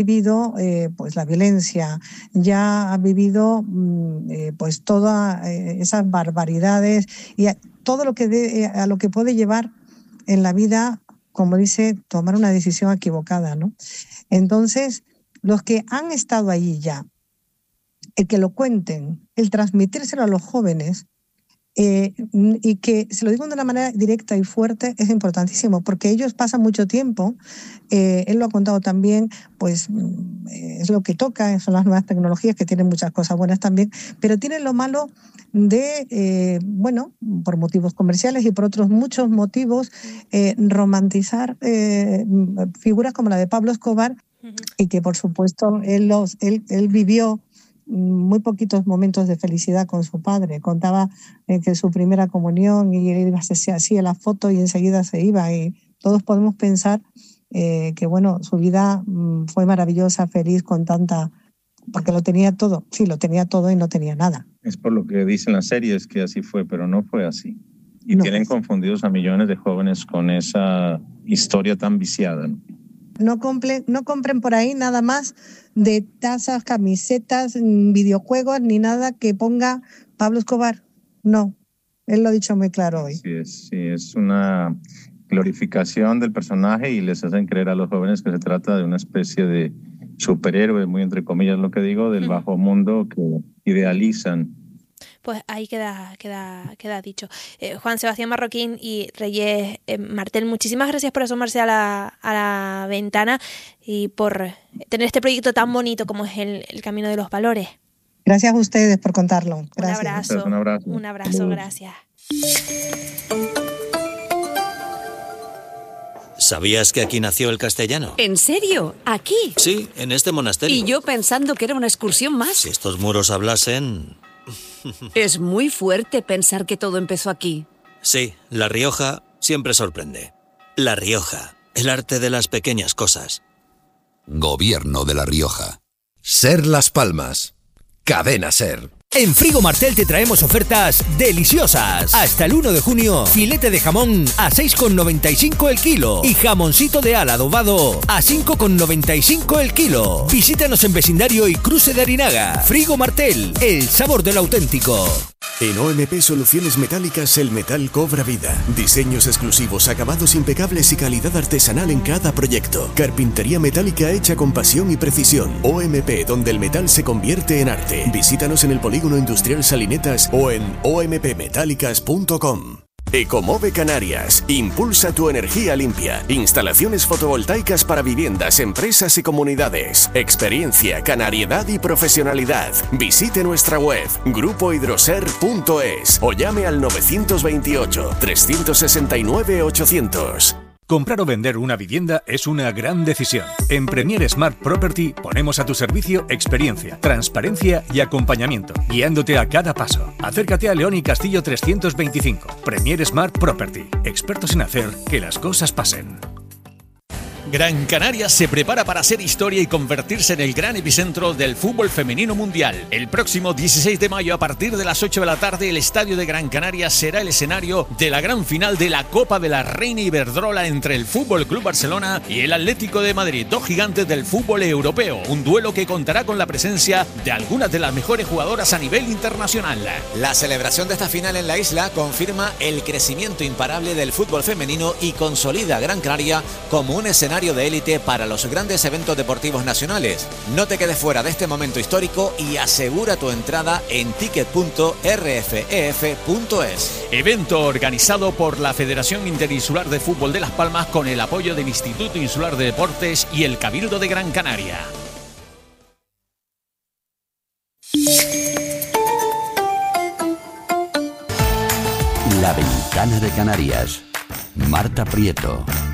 vivido pues la violencia, ya ha vivido pues todas esas barbaridades y todo lo que a lo que puede llevar en la vida, como dice, tomar una decisión equivocada, ¿no? Entonces, los que han estado allí ya, el que lo cuenten, el transmitírselo a los jóvenes, y que se lo digo de una manera directa y fuerte, es importantísimo, porque ellos pasan mucho tiempo, él lo ha contado también, pues es lo que toca, son las nuevas tecnologías que tienen muchas cosas buenas también, pero tienen lo malo de, bueno, por motivos comerciales y por otros muchos motivos, romantizar figuras como la de Pablo Escobar, y que por supuesto él vivió muy poquitos momentos de felicidad con su padre. Contaba que su primera comunión y él se hacía la foto y enseguida se iba, y todos podemos pensar que bueno, su vida fue maravillosa, feliz, con tanta, porque lo tenía todo. Sí, lo tenía todo y no tenía nada. Es por lo que dicen las series que así fue, pero no fue así. Y no tienen confundidos a millones de jóvenes con esa historia tan viciada, ¿no? No compren por ahí nada más de tazas, camisetas, videojuegos, ni nada que ponga Pablo Escobar. No, él lo ha dicho muy claro hoy. Sí, es una glorificación del personaje y les hacen creer a los jóvenes que se trata de una especie de superhéroe, muy entre comillas lo que digo, del bajo mundo que idealizan. Pues ahí queda dicho. Juan Sebastián Marroquín y Reyes Martel, muchísimas gracias por asomarse a la ventana y por tener este proyecto tan bonito como es el Camino de los Valores. Gracias a ustedes por contarlo. Gracias. Un abrazo, gracias. ¿Sabías que aquí nació el castellano? ¿En serio? ¿Aquí? Sí, en este monasterio. Y yo pensando que era una excursión más. Si estos muros hablasen... Es muy fuerte pensar que todo empezó aquí. Sí, La Rioja siempre sorprende. La Rioja, el arte de las pequeñas cosas. Gobierno de La Rioja. Ser Las Palmas. Cadena Ser. En Frigo Martel te traemos ofertas deliciosas. Hasta el 1 de junio, filete de jamón a 6,95 el kilo y jamoncito de ala adobado a 5,95 el kilo. Visítanos en Vecindario y Cruce de Arinaga. Frigo Martel, el sabor del auténtico. En OMP Soluciones Metálicas el metal cobra vida. Diseños exclusivos, acabados impecables y calidad artesanal en cada proyecto. Carpintería metálica hecha con pasión y precisión. OMP, donde el metal se convierte en arte. Visítanos en el Polígono Industrial Salinetas o en ompmetálicas.com. Ecomove Canarias. Impulsa tu energía limpia. Instalaciones fotovoltaicas para viviendas, empresas y comunidades. Experiencia, canariedad y profesionalidad. Visite nuestra web grupohidroser.es o llame al 928 369 800. Comprar o vender una vivienda es una gran decisión. En Premier Smart Property ponemos a tu servicio experiencia, transparencia y acompañamiento, guiándote a cada paso. Acércate a León y Castillo 325. Premier Smart Property, expertos en hacer que las cosas pasen. Gran Canaria se prepara para hacer historia y convertirse en el gran epicentro del fútbol femenino mundial. El próximo 16 de mayo a partir de las 8 de la tarde el Estadio de Gran Canaria será el escenario de la gran final de la Copa de la Reina Iberdrola entre el Fútbol Club Barcelona y el Atlético de Madrid, dos gigantes del fútbol europeo. Un duelo que contará con la presencia de algunas de las mejores jugadoras a nivel internacional. La celebración de esta final en la isla confirma el crecimiento imparable del fútbol femenino y consolida a Gran Canaria como un escenario de élite para los grandes eventos deportivos nacionales. No te quedes fuera de este momento histórico y asegura tu entrada en ticket.rfef.es. Evento organizado por la Federación Interinsular de Fútbol de Las Palmas con el apoyo del Instituto Insular de Deportes y el Cabildo de Gran Canaria. La Ventana de Canarias. Marta Prieto.